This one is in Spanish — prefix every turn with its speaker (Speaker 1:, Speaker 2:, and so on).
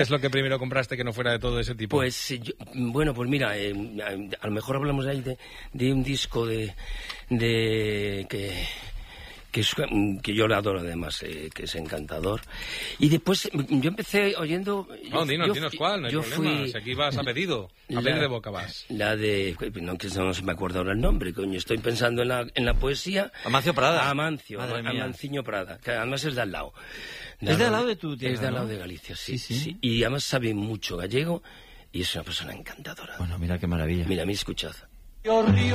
Speaker 1: ¿Qué es lo que primero compraste que no fuera de todo ese tipo?
Speaker 2: Pues, bueno, pues mira, a lo mejor hablamos ahí de un disco que yo le adoro además, que es encantador. Y después yo empecé oyendo...
Speaker 1: No, dinos cuál, no hay problema. Si aquí vas a pedido, a pedir de boca vas.
Speaker 2: La de... No, que no se me acuerda ahora el nombre, coño. Estoy pensando en la poesía.
Speaker 3: Amancio Prada.
Speaker 2: Amanciño Prada, que además es de al lado.
Speaker 3: ¿Es de al lado de tu tierra?
Speaker 2: Es de al lado de Galicia, sí. Y además sabe mucho gallego y es una persona encantadora.
Speaker 3: Bueno, mira qué maravilla.
Speaker 2: Mira, a mí escuchad.